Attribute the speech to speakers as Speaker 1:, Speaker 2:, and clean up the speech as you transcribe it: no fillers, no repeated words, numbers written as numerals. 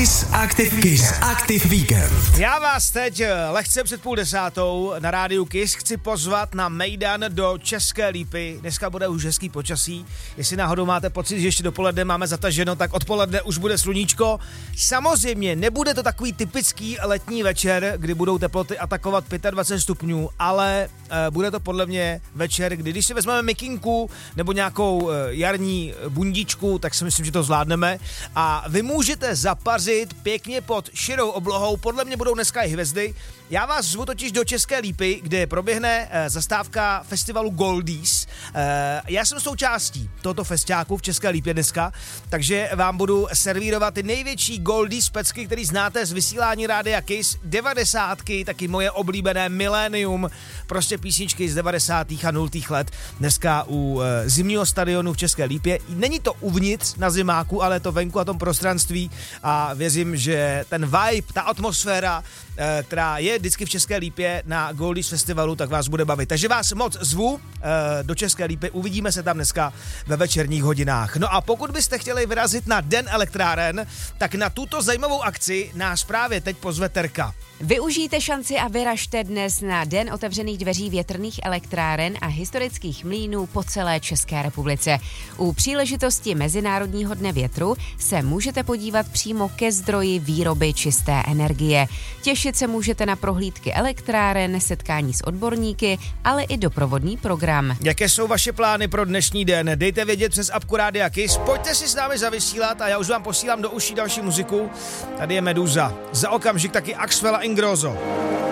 Speaker 1: Kiss Active Weekend.
Speaker 2: Já vás teď lehce před 9:30 na rádiu Kiss chci pozvat na mejdan do České Lípy. Dneska bude už hezký počasí. Jestli náhodou máte pocit, že ještě dopoledne máme zataženo, tak odpoledne už bude sluníčko. Samozřejmě nebude to takový typický letní večer, kdy budou teploty atakovat 25 stupňů, ale bude to podle mě večer, kdy když si vezmeme mikinku nebo nějakou jarní bundičku, tak si myslím, že to zvládneme. A vy můžete zapařit pěkně pod širou oblohou. Podle mě budou dneska i hvězdy. Já vás zvu totiž do České Lípy, kde proběhne zastávka festivalu Goldies. Já jsem součástí tohoto festiáku v České Lípě dneska, takže vám budu servírovat ty největší Goldies pecky, který znáte z vysílání rádia Kiss, 90, taky moje oblíbené Millennium, prostě písničky z 90. a 0. let. Dneska u zimního stadionu v České Lípě. Není to uvnitř na zimáku, ale je to venku a tom prostranství a věřím, že ten vibe, ta atmosféra, která je vždycky v České Lípě na Goldies festivalu, tak vás bude bavit. Takže vás moc zvu do České Lípy, uvidíme se tam dneska ve večerních hodinách. No a pokud byste chtěli vyrazit na Den elektráren, tak na tuto zajímavou akci nás právě teď pozve Terka.
Speaker 3: Využijte šanci a vyražte dnes na Den otevřených dveří větrných elektráren a historických mlýnů po celé České republice. U příležitosti Mezinárodního dne větru se můžete podívat přímo ke zdroji výroby čisté energie. Těšit se můžete na prohlídky elektráren, setkání s odborníky, ale i doprovodný program.
Speaker 2: Jaké jsou vaše plány pro dnešní den? Dejte vědět přes apku Rádia Kiss. Pojďte si s námi zavysílat a já už vám posílám do uší další muziku. Tady je Meduza. Za okamžik taky Axwell a Ingrosso.